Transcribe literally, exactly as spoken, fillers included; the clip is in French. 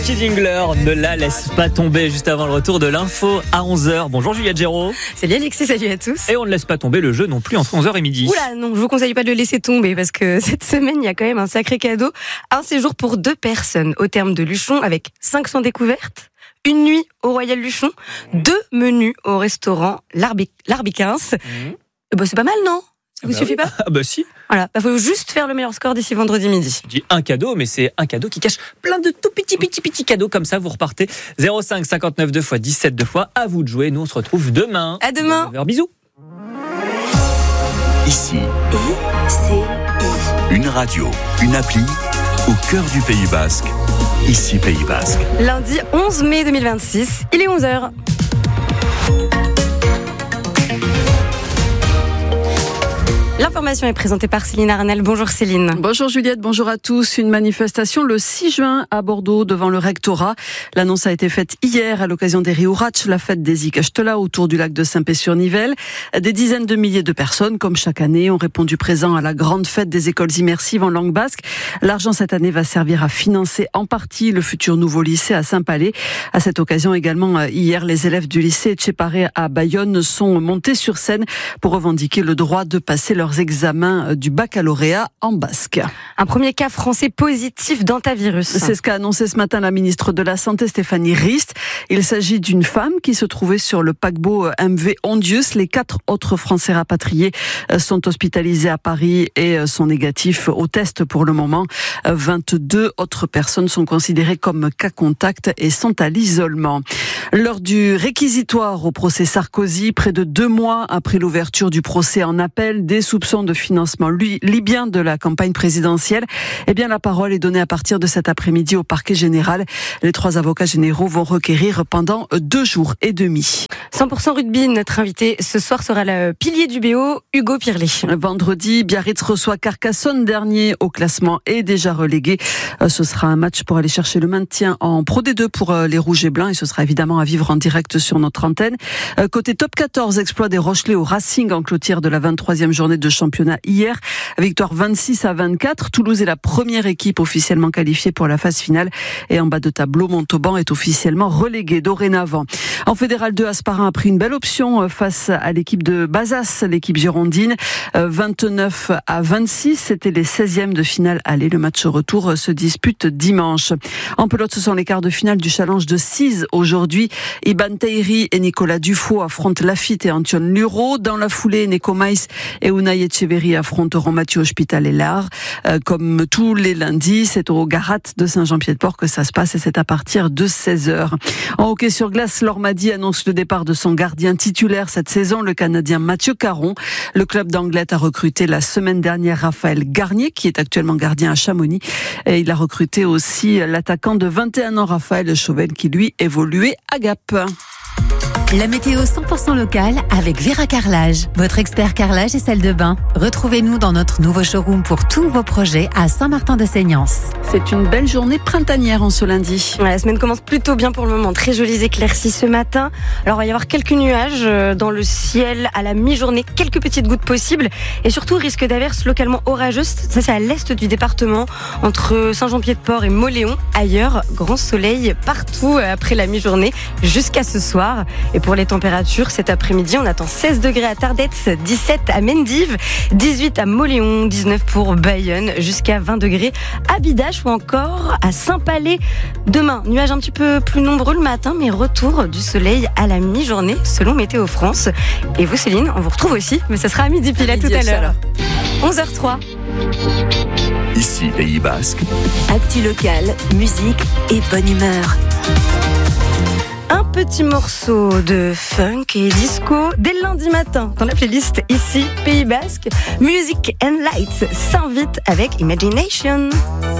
Petit jingler, ne la laisse pas tomber juste avant le retour de l'info à onze heures. Bonjour Juliette Géraud. Salut Alexis, salut à tous. Et on ne laisse pas tomber le jeu non plus entre onze heures et midi. Oula, non, je vous conseille pas de le laisser tomber parce que cette semaine, il y a quand même un sacré cadeau. Un séjour pour deux personnes au terme de Luchon avec cinq cents découvertes, une nuit au Royal Luchon, deux menus au restaurant L'Arbi- L'Arbiquins. Mmh. Bah, c'est pas mal, non? Ça vous bah suffit oui. pas? Ah bah si. Voilà, bah faut juste faire le meilleur score d'ici vendredi midi. Je dis un cadeau, mais c'est un cadeau qui cache plein de tout petits, petits, petits cadeaux comme ça. Vous repartez zéro cinq cinquante-neuf deux fois dix-sept deux fois. À vous de jouer. Nous, on se retrouve demain. À demain. Bisous. Ici, I, C, I. une radio, une appli au cœur du Pays Basque. Ici, Pays Basque. Lundi onze mai deux mille vingt-six, il est onze heures. L'information est présentée par Céline Arnel. Bonjour Céline. Bonjour Juliette, bonjour à tous. Une manifestation le six juin à Bordeaux devant le rectorat. L'annonce a été faite hier à l'occasion des Riouratch, la fête des Ikachtela autour du lac de Saint-Pé-sur-Nivelle. Des dizaines de milliers de personnes, comme chaque année, ont répondu présent à la grande fête des écoles immersives en langue basque. L'argent cette année va servir à financer en partie le futur nouveau lycée à Saint-Palais. À cette occasion également, hier, les élèves du lycée Etcheparé à Bayonne sont montés sur scène pour revendiquer le droit de passer leurs examens du baccalauréat en basque. Un premier cas français positif d'hantavirus. C'est ce qu'a annoncé ce matin la ministre de la Santé Stéphanie Rist. Il s'agit d'une femme qui se trouvait sur le paquebot M V Ondius. Les quatre autres Français rapatriés sont hospitalisés à Paris et sont négatifs au test pour le moment. vingt-deux autres personnes sont considérées comme cas contact et sont à l'isolement. Lors du réquisitoire au procès Sarkozy, près de deux mois après l'ouverture du procès en appel, des soupçons de financement libyen de la campagne présidentielle, eh bien la parole est donnée à partir de cet après-midi au parquet général. Les trois avocats généraux vont requérir pendant deux jours et demi. cent pour cent rugby, notre invité ce soir sera le pilier du B O, Hugo Pirlet. Vendredi, Biarritz reçoit Carcassonne, dernier au classement et déjà relégué. Ce sera un match pour aller chercher le maintien en Pro D deux pour les Rouges et Blancs et ce sera évidemment à vivre en direct sur notre antenne. Côté top quatorze, exploit des Rochelais au Racing en clôture de la vingt-troisième journée de championnat hier. Victoire vingt-six à vingt-quatre. Toulouse est la première équipe officiellement qualifiée pour la phase finale. Et en bas de tableau, Montauban est officiellement relégué dorénavant. En Fédéral deux, Asparin a pris une belle option face à l'équipe de Bazas, l'équipe girondine. vingt-neuf à vingt-six, c'était les seizièmes de finale aller. Le match retour se dispute dimanche. En pelote, ce sont les quarts de finale du challenge de Cise aujourd'hui. Iban Teiri et Nicolas Dufault affrontent Lafitte et Antoine Luro. Dans la foulée, Neko Maïs et Unai Echeverry affronteront Mathieu Hospital et Lard. Euh, comme tous les lundis, c'est au Garat de Saint-Jean-Pied-de-Port que ça se passe et c'est à partir de seize heures. En hockey sur glace, Lormady annonce le départ de son gardien titulaire cette saison, le Canadien Mathieu Caron. Le club d'Anglet a recruté la semaine dernière Raphaël Garnier, qui est actuellement gardien à Chamonix. Et il a recruté aussi l'attaquant de vingt et un ans, Raphaël Chauvel, qui lui évoluait à Gap. La météo cent pour cent locale avec Vera Carrelage, votre expert carrelage et salle de bain. Retrouvez-nous dans notre nouveau showroom pour tous vos projets à Saint-Martin-de-Seignance. C'est une belle journée printanière en ce lundi. La semaine commence plutôt bien pour le moment. Très jolies éclaircies ce matin. Alors, il va y avoir quelques nuages dans le ciel à la mi-journée. Quelques petites gouttes possibles. Et surtout, risque d'averses localement orageuses. Ça, c'est à l'est du département, entre Saint-Jean-Pied-de-Port et Mauléon. Ailleurs, grand soleil partout après la mi-journée jusqu'à ce soir. Et pour les températures, cet après-midi, on attend seize degrés à Tardets, dix-sept à Mendive, dix-huit à Mauléon, dix-neuf pour Bayonne, jusqu'à vingt degrés à Bidache ou encore à Saint-Palais. Demain, nuages un petit peu plus nombreux le matin, mais retour du soleil à la mi-journée, selon Météo France. Et vous, Céline, on vous retrouve aussi, mais ça sera à midi pile, à tout à l'heure. onze heures zéro trois. Ici, Pays Basque. Actu local, musique et bonne humeur. Un petit morceau de funk et disco dès lundi matin dans la playlist ici Pays Basque. Music and Lights s'invite avec Imagination.